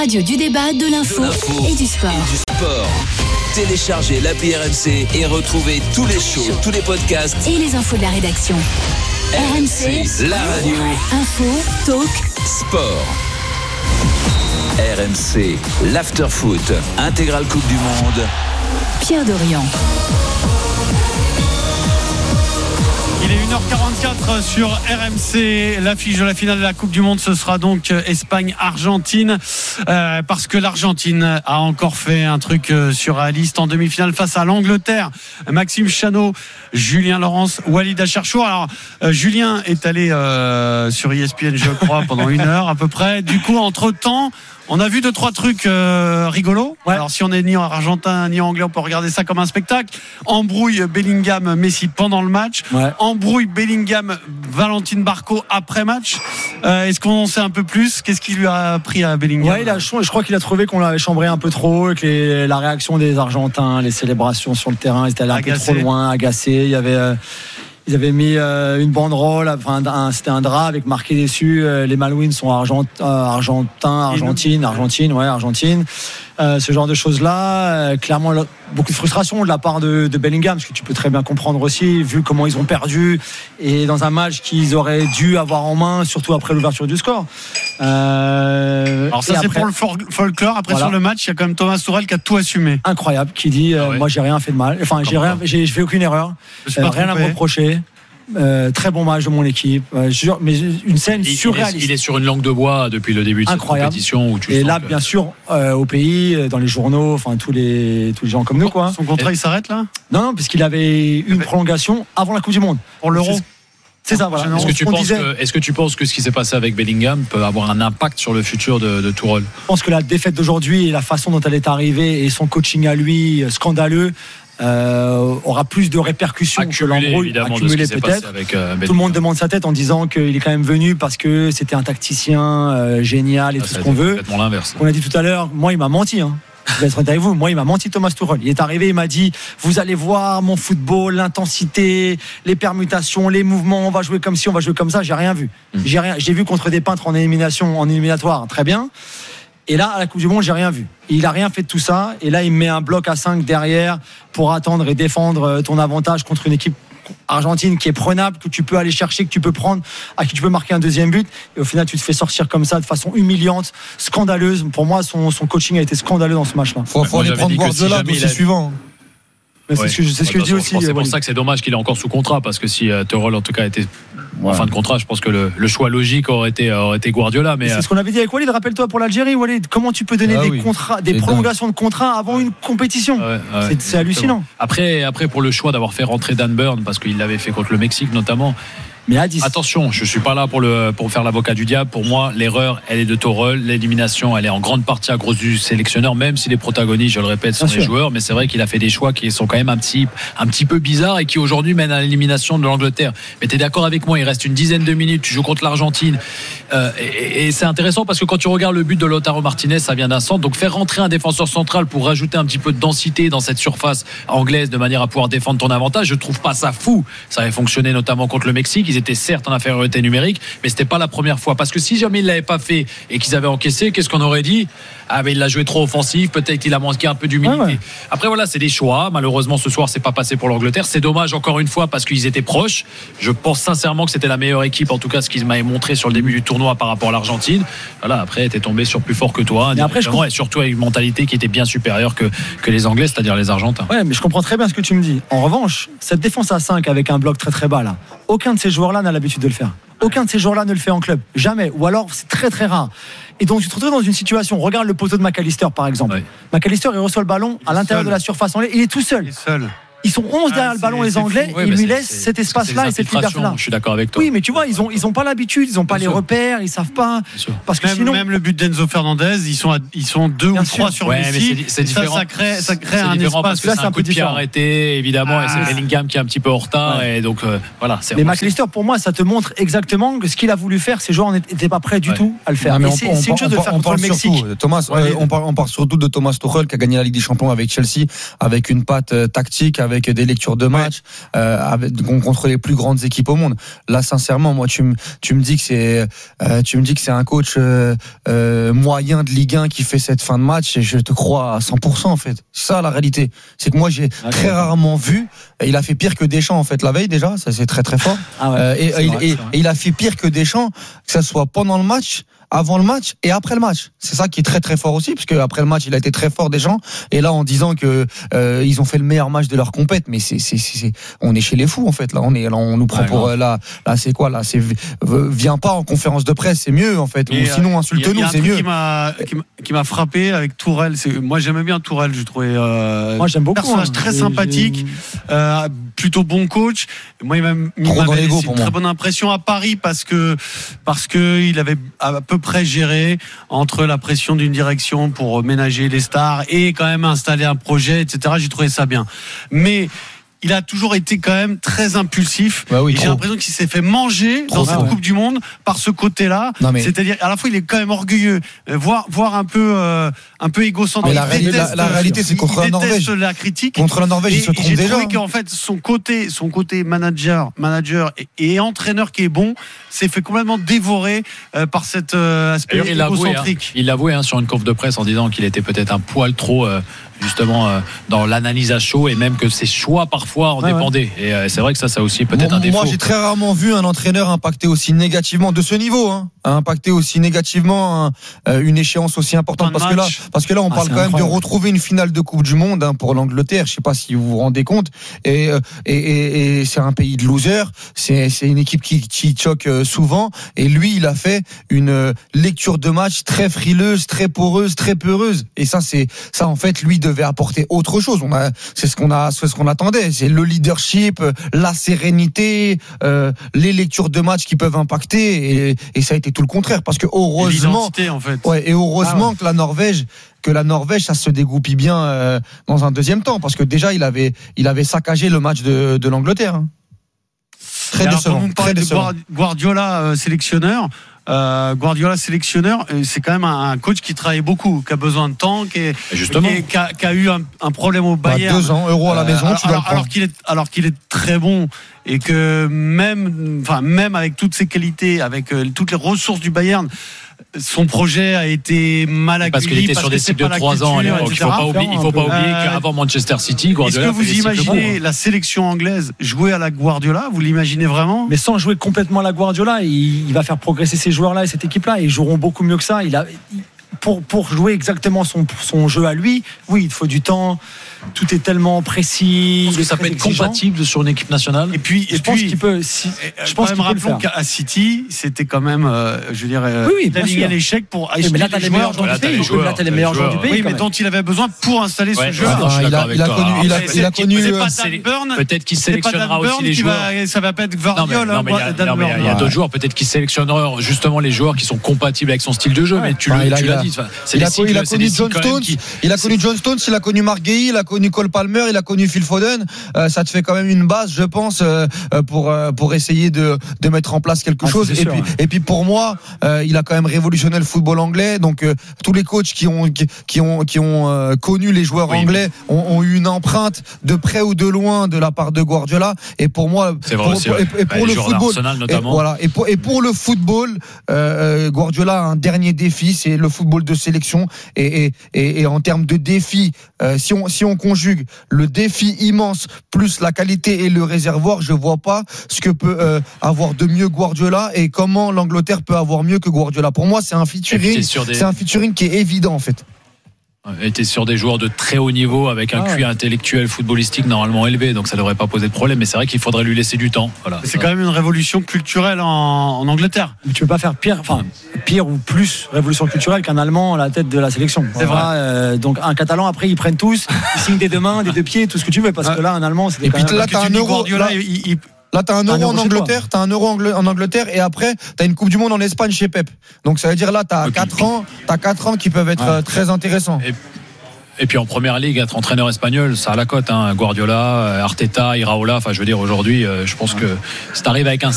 Radio du débat, de l'info et du sport. Téléchargez l'appli RMC et retrouvez tous les shows, tous les podcasts et les infos de la rédaction. RMC, la radio. Info, talk, sport. RMC, l'afterfoot, intégrale Coupe du Monde. Pierre Dorian. Il est 1h44 sur RMC. L'affiche de la finale de la Coupe du Monde, ce sera donc Espagne-Argentine. Parce que l'Argentine a encore fait un truc surréaliste en demi-finale face à l'Angleterre. Maxime Chanot, Julien Laurence, Walid Acharchour. Alors, Julien est allé sur ESPN, je crois, pendant 1 heure à peu près. Du coup, entre-temps, on a vu 2-3 trucs rigolos. Ouais. Alors si on est ni argentin ni anglais, on peut regarder ça comme un spectacle. Embrouille Bellingham-Messi pendant le match. Ouais. Embrouille Bellingham-Valentine Barco après match. Est-ce qu'on sait un peu plus? Qu'est-ce qui lui a pris à Bellingham? Ouais, je crois qu'il a trouvé qu'on l'avait chambré un peu trop, et que la réaction des Argentins, les célébrations sur le terrain, ils étaient allés un peu trop loin, agacés. Il y avait... Ils avaient mis une banderole, enfin c'était un drap avec marqué dessus les Malouines sont Argentine. Ce genre de choses-là, clairement beaucoup de frustration de la part de Bellingham, ce que tu peux très bien comprendre aussi, vu comment ils ont perdu et dans un match qu'ils auraient dû avoir en main, surtout après l'ouverture du score. Alors ça c'est pour le folklore. Après voilà. Sur le match, il y a quand même Thomas Tuchel qui a tout assumé. Incroyable, qui dit moi j'ai rien fait de mal, enfin j'ai fait aucune erreur, rien à me reprocher. Très bon match de mon équipe, mais une scène surréaliste. Il est sur une langue de bois depuis le début de cette compétition. Où tu et là, bien sûr, au pays, dans les journaux, enfin tous les gens comme nous, quoi. Son contrat, il s'arrête là ? Non, puisqu'il avait une prolongation avant la Coupe du Monde pour l'Euro. C'est ça, voilà. Est-ce que tu penses que ce qui s'est passé avec Bellingham peut avoir un impact sur le futur de Tuchel ? Je pense que la défaite d'aujourd'hui et la façon dont elle est arrivée et son coaching à lui scandaleux aura plus de répercussions que l'embrouille accumulée peut-être. Tout le monde demande sa tête en disant qu'il est quand même venu parce que c'était un tacticien génial et tout ce qu'on veut. On a dit tout à l'heure, moi il m'a menti. Je vais être honnête avec vous, moi il m'a menti Thomas Tuchel. Il est arrivé, il m'a dit vous allez voir mon football, l'intensité, les permutations, les mouvements, on va jouer comme ci, on va jouer comme ça. J'ai rien vu. J'ai vu contre des peintres en éliminatoire, très bien. Et là, à la Coupe du Monde, j'ai rien vu. Il a rien fait de tout ça. Et là, il met un bloc à 5 derrière pour attendre et défendre ton avantage contre une équipe argentine qui est prenable, que tu peux aller chercher, que tu peux prendre, à qui tu peux marquer un deuxième but. Et au final, tu te fais sortir comme ça de façon humiliante, scandaleuse. Pour moi, son coaching a été scandaleux dans ce match-là. Faut aller prendre Guardiola pour le suivant. C'est ce que je dis aussi. C'est pour ça que c'est dommage qu'il est encore sous contrat, parce que si Tuchel en tout cas était en fin de contrat, je pense que le choix logique aurait été Guardiola. Mais c'est ce qu'on avait dit avec Walid. Rappelle-toi pour l'Algérie, Walid, comment tu peux donner des prolongations de contrat avant une compétition? C'est hallucinant. Après pour le choix d'avoir fait rentrer Dan Burn, parce qu'il l'avait fait contre le Mexique notamment. Mais à 10. Attention, je suis pas là pour faire l'avocat du diable. Pour moi, l'erreur, elle est de Tuchel. L'élimination, elle est en grande partie à cause du sélectionneur, même si les protagonistes, je le répète, sont les joueurs. Mais c'est vrai qu'il a fait des choix qui sont quand même un petit peu bizarres et qui aujourd'hui mènent à l'élimination de l'Angleterre. Mais t'es d'accord avec moi, il reste une dizaine de minutes, tu joues contre l'Argentine. Et c'est intéressant parce que quand tu regardes le but de Lautaro Martinez, ça vient d'un centre. Donc faire rentrer un défenseur central pour rajouter un petit peu de densité dans cette surface anglaise de manière à pouvoir défendre ton avantage, je trouve pas ça fou. Ça avait fonctionné notamment contre le Mexique. Ils étaient certes en infériorité numérique, mais c'était pas la première fois. Parce que si jamais ils l'avaient pas fait et qu'ils avaient encaissé, qu'est-ce qu'on aurait dit ? Ah, mais il l'a joué trop offensif, peut-être qu'il a manqué un peu d'humilité. Ouais. Après voilà, c'est des choix. Malheureusement ce soir c'est pas passé pour l'Angleterre. C'est dommage encore une fois parce qu'ils étaient proches. Je pense sincèrement que c'était la meilleure équipe, en tout cas ce qu'ils m'avaient montré sur le début du tournoi par rapport à l'Argentine. Voilà, après t'es tombé sur plus fort que toi. Et après, et surtout avec une mentalité qui était bien supérieure que les Anglais, c'est-à-dire les Argentins. Ouais, mais je comprends très bien ce que tu me dis. En revanche, cette défense à 5 avec un bloc très très bas là, aucun de ces joueurs-là n'a l'habitude de le faire. Aucun de ces joueurs-là ne le fait en club, jamais, ou alors c'est très très rare. Et donc tu te retrouves dans une situation, regarde le poteau de McAllister par exemple. Ouais. McAllister il reçoit le ballon à l'intérieur de la surface anglaise, il est tout seul. Ils sont 11 derrière le ballon, les Anglais, et ils lui laissent cet espace-là et cette liberté-là. Je suis d'accord avec toi. Oui, mais tu vois, ils ont pas l'habitude, ils ont pas les repères, ils savent pas. Parce que sinon, même le but d'Enzo Fernandez, ils sont 2 ou 3 sur Messi. C'est différent. Ça crée un espace. Parce que là, c'est un coup de pied arrêté, évidemment, et c'est Bellingham qui est un petit peu en retard, et donc voilà. Mais McAllister, pour moi, ça te montre exactement que ce qu'il a voulu faire, ces joueurs n'étaient pas prêts du tout à le faire. C'est une chose de le faire contre le Mexique. Thomas, on parle surtout de Thomas Tuchel qui a gagné la Ligue des Champions avec Chelsea, avec une patte tactique, avec des lectures de match, contre les plus grandes équipes au monde. Là, sincèrement, moi, tu me dis que c'est un coach moyen de Ligue 1 qui fait cette fin de match, et je te crois à 100% en fait. C'est ça la réalité. C'est que moi, j'ai très rarement vu. Il a fait pire que Deschamps en fait la veille déjà, ça c'est très très fort. Et il a fait pire que Deschamps, que ça soit pendant le match, avant le match et après le match. C'est ça qui est très très fort aussi, parce que après le match il a été très fort Deschamps, et là en disant que ils ont fait le meilleur match de leur compète, mais on est chez les fous en fait. Là on nous prend pour là c'est quoi là, c'est viens pas en conférence de presse, c'est mieux en fait, ou sinon insulte-nous, c'est mieux. Qui m'a frappé avec Tourelle, moi j'aimais bien Tourelle, je trouvais moi j'aime beaucoup, personnage très sympathique, plutôt bon coach. Moi il m'avait laissé une très bonne impression à Paris, parce que il avait à peu près géré entre la pression d'une direction pour ménager les stars et quand même installer un projet, etc. J'ai trouvé ça bien, mais il a toujours été quand même très impulsif. Oui, j'ai l'impression qu'il s'est fait manger dans cette Coupe du Monde par ce côté-là. C'est-à-dire, à la fois, il est quand même orgueilleux, voire un peu égocentrique. La réalité, c'est contre la Norvège. La critique. Contre la Norvège, il se trompe déjà. J'ai trouvé qu'en fait, son côté manager et entraîneur qui est bon, s'est fait complètement dévorer par cet aspect égocentrique. Il l'avouait sur une conf de presse en disant qu'il était peut-être un poil trop justement dans l'analyse à chaud, et même que ses choix parfois en dépendaient. Et c'est vrai que ça aussi peut-être un défaut. Moi j'ai très rarement vu un entraîneur impacter aussi négativement de ce niveau, impacter aussi négativement une échéance aussi importante, parce que là on parle quand même de retrouver une finale de Coupe du Monde pour l'Angleterre. Je sais pas si vous vous rendez compte, et c'est un pays de losers, c'est une équipe qui choque souvent, et lui il a fait une lecture de match très frileuse, très poreuse, très peureuse, et ça en fait lui devait apporter autre chose. C'est ce qu'on attendait, c'est le leadership, la sérénité, les lectures de match qui peuvent impacter, et ça a été tout le contraire, parce que heureusement, en fait. Et heureusement que la Norvège ça se dégoupille bien dans un deuxième temps, parce que déjà il avait saccagé le match de l'Angleterre. Très décevant. Vous me parlez de Guardiola sélectionneur. C'est quand même un coach qui travaille beaucoup, qui a besoin de temps, qui a eu un problème au Bayern. 2 ans, Euro à la maison, alors qu'il est très bon, et que même avec toutes ses qualités, avec toutes les ressources du Bayern, son projet a été mal accueilli, parce qu'il était sur des cycles de 3 ans. Il ne faut pas oublier qu'avant Manchester City, Guardiola. Est-ce que vous imaginez la sélection anglaise jouer à la Guardiola? Vous l'imaginez vraiment? Mais sans jouer complètement à la Guardiola, il va faire progresser ces joueurs-là et cette équipe-là, et ils joueront beaucoup mieux que ça. Pour jouer exactement son jeu à lui, oui, il faut du temps. Tout est tellement précis. Est-ce que ça peut être compatible sur une équipe nationale? Et puis, je pense qu'il peut. Je pense qu'il peut le faire. Qu'à City, c'était quand même, d'aligner l'échec pour acheter les joueurs du pays. Là, t'as les meilleurs joueurs du pays. Oui, mais dont il avait besoin pour installer ce jeu. Il a connu. Peut-être qu'il sélectionnera aussi les joueurs. Ça va pas être Guardiola. Il y a d'autres joueurs. Peut-être qu'il sélectionnera justement les joueurs qui sont compatibles avec son style de jeu. Mais tu l'as dit. Il a connu John Stones. Il a connu John Stones. Il a connu Mark Guehi. Il a connu Cole Palmer, il a connu Phil Foden. Ça te fait quand même une base, je pense, pour essayer de mettre en place quelque chose. Et puis pour moi, il a quand même révolutionné le football anglais. Donc tous les coachs qui ont connu les joueurs anglais ont eu une empreinte de près ou de loin de la part de Guardiola. Et pour moi, pour le football, et pour le football, Guardiola a un dernier défi, c'est le football de sélection. Et en termes de défi, si on conjugue le défi immense plus la qualité et le réservoir, je vois pas ce que peut avoir de mieux Guardiola, et comment l'Angleterre peut avoir mieux que Guardiola. Pour moi, c'est un featuring qui est évident en fait. Était sur des joueurs de très haut niveau, avec un QI intellectuel footballistique normalement élevé, donc ça devrait pas poser de problème, mais c'est vrai qu'il faudrait lui laisser du temps. C'est quand même une révolution culturelle en Angleterre. Mais tu peux pas faire pire ou plus révolution culturelle qu'un Allemand à la tête de la sélection. C'est vrai. Donc un Catalan, après ils prennent tous, ils signent des 2 mains, des 2 pieds, tout ce que tu veux, parce que là un Allemand, c'est. Et puis là t'as un euro. Là, t'as un euro en Angleterre, et après, t'as une Coupe du Monde en Espagne chez Pep. Donc, ça veut dire là, t'as 4 ans qui peuvent être très intéressants. Et puis en première ligue, être entraîneur espagnol, ça a la cote. Guardiola, Arteta, Iraola. Enfin, je veux dire, aujourd'hui, je pense que si t'arrives avec un